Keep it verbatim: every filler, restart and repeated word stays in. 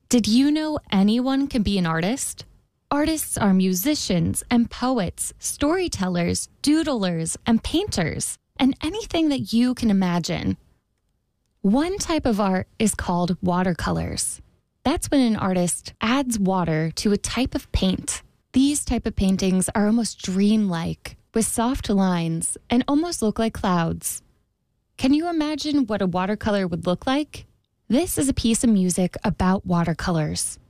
Did you know anyone can be an artist? Artists are musicians and poets, storytellers, doodlers, and painters, and anything that you can imagine. One type of art is called watercolors. That's when an artist adds water to a type of paint. These type of paintings are almost dreamlike, with soft lines, and almost look like clouds. Can you imagine what a watercolor would look like? This is a piece of music about watercolors.